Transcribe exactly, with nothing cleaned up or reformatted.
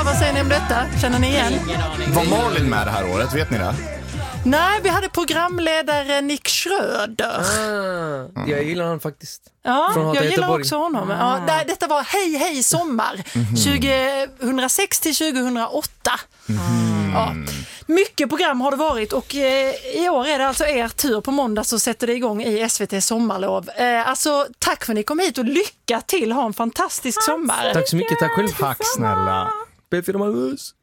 vad säger ni om detta? Känner ni igen? Var Malin med det här året, vet ni det? Nej, vi hade programledare Nick Schröder. Ah, jag gillar honom faktiskt. Ja, Från jag Hata gillar Göteborg. också honom. Ja, det, detta var Hej Hej Sommar tjugohundrasex till tjugohundraåtta. Mm. Ja. Mycket program har det varit och eh, i år är det alltså er tur. På måndag så sätter det igång i S V T Sommarlov. Eh, alltså tack för att ni kom hit och lycka till. Ha en fantastisk sommar. Tack så mycket, tack själv. Tack snälla. P fyra Malmös.